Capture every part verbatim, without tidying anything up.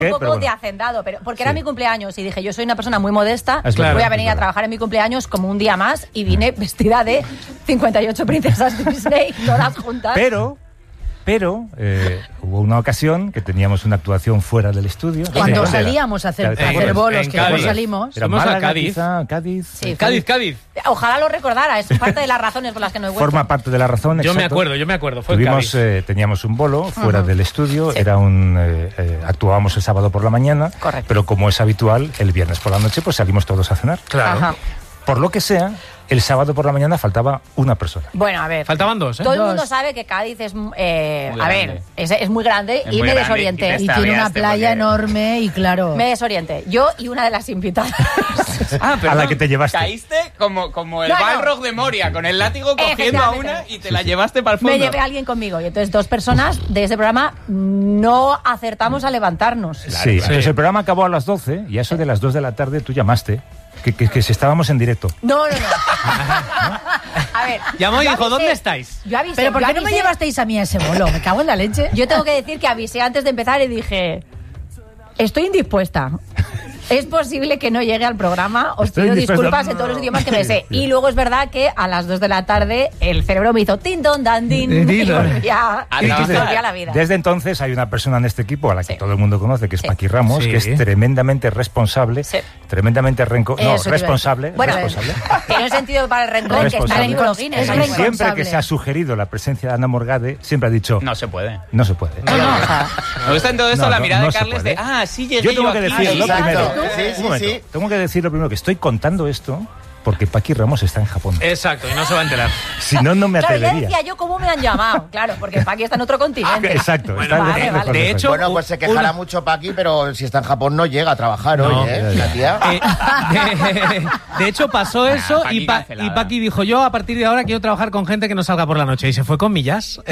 un poco pero bueno. de hacendado, pero porque Sí. era mi cumpleaños y dije, yo soy una persona muy modesta, Es claro, voy a venir claro. a trabajar en mi cumpleaños como un día más y vine vestida de cincuenta y ocho princesas Disney, todas juntas. Pero, pero eh, hubo una ocasión que teníamos una actuación fuera del estudio. Cuando ¿Dónde era? salíamos a hacer, ¿Te a hacer acuerdas? bolos, En que luego Cádiz. salimos. Era Fuimos a Málaga, Cádiz. quizá, Cádiz. Sí, Cádiz, Cádiz. Ojalá lo recordara, es parte de las razones por las que no he vuelto. Forma parte de la razón. Yo me exacto. acuerdo, yo me acuerdo. Fue en Tuvimos, Cádiz. eh, teníamos un bolo fuera Ujú. del estudio, Sí. era un eh, eh, actuábamos el sábado por la mañana, Correcto. pero como es habitual, el viernes por la noche pues salimos todos a cenar. Claro. Ajá. Por lo que sea, el sábado por la mañana faltaba una persona. Bueno, a ver. Faltaban dos, ¿eh? Todo el Dos. mundo sabe que Cádiz es, eh, Muy a grande. ver, es, es muy grande Es y muy me grande desorienté. y te Y tiene una extraviaste playa porque- enorme y claro. Me desorienté. Yo y una de las invitadas. Ah, A la que te llevaste. Caíste como, como el No, no. Balrog de Moria, con el látigo cogiendo a una y te la llevaste para el fondo. Me llevé a alguien conmigo y entonces dos personas de ese programa no acertamos a levantarnos. Sí, entonces el programa acabó a las doce y a eso de las dos de la tarde tú llamaste, que, que, que si estábamos en directo. No, no, no. A ver. Llamó y yo dijo, avisé- ¿dónde estáis? Yo avisé. Pero ¿por yo qué no me avisé- llevasteis a mí a ese bolo? Me cago en la leche. Yo tengo que decir que avisé antes de empezar y dije, estoy indispuesta. Es posible que no llegue al programa, os Estoy pido indispuesta. disculpas en todos los idiomas que me sé. Y luego es verdad que a las dos de la tarde el cerebro me hizo tin don dan din Tin, y don. volví a, A y trabajar. volví a la vida. Desde entonces hay una persona en este equipo a la que Sí. todo el mundo conoce, que es Sí. Paqui Ramos, Sí. que es tremendamente responsable, Sí. tremendamente renco... No, Eso te iba a decir. responsable, Bueno, responsable. tiene un sentido para el rencor que está en Responsable. el libro Guinness. Es ahí rencor. fuera. Siempre que se ha sugerido la presencia de Ana Morgade, siempre ha dicho, No se puede. no se puede. No, no, o sea, Me gusta en todo esto No, la no, mirada no de se Carles puede. de, ah, sí llegué Yo tengo yo que aquí. decir lo Exacto. primero. Sí, Un sí, momento. sí. Tengo que decir lo primero, que estoy contando esto porque Paqui Ramos está en Japón. Exacto, y no se va a enterar. Si no, no me claro, ya atrevería. decía yo cómo me han llamado. Claro, porque Paqui está en otro continente. Exacto. Bueno, está en- vale, está vale. en- De hecho, Bueno, pues se quejará una- mucho Paqui, pero si está en Japón no llega a trabajar No. hoy, ¿eh? La tía. Eh, de, de hecho, pasó eso Paqui y, pa- cancelada. y Paqui dijo, yo a partir de ahora quiero trabajar con gente que no salga por la noche. Y se fue con Millas.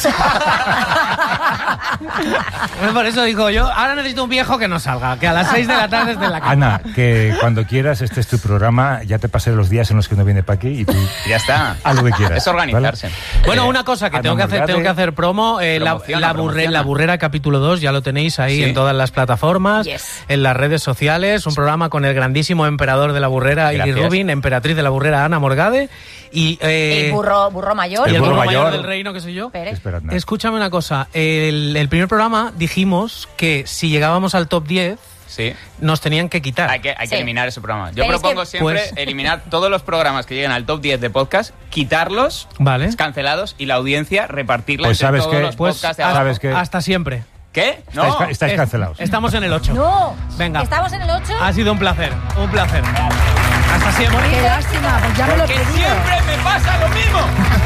Por eso dijo yo, ahora necesito un viejo que no salga, que a las seis de la tarde esté en la cama. Ana, que cuando quieras, este es tu programa, ya te pasé los días en los que no viene Paqui y tú Ya está. haz lo que quieras. Es organizarse. Bueno, Eh, una cosa que Ana tengo que hacer, Morgade. tengo que hacer promo, eh, la, Promociona, la, burre- promociona. la Burrera capítulo dos, ya lo tenéis ahí Sí. en todas las plataformas, Yes. en las redes sociales, un programa con el grandísimo emperador de la Burrera, Iggy Gracias. Rubin, emperatriz de la Burrera, Ana Morgade, y, eh, El burro, burro mayor. y el burro burro mayor, mayor del reino, que soy yo. Pérez. Espera, nada. Escúchame una cosa, el, el primer programa dijimos que si llegábamos al top diez Sí. nos tenían que quitar. Hay que, hay que Sí. eliminar ese programa. Yo Pero es propongo que- siempre Pues- eliminar todos los programas que lleguen al top diez de podcast, quitarlos, Vale. cancelados, y la audiencia repartirla Pues entre sabes todos qué, los Pues podcasts de hasta, abajo. ¿sabes qué? hasta siempre. ¿Qué? No. Estáis, ca- estáis Es- cancelados. Estamos en el ocho. No. Venga. ¿Estamos en el ocho? Ha sido un placer, un placer. Hasta siempre. Qué lástima, pues ya me lo he Que pedido. siempre me pasa lo mismo.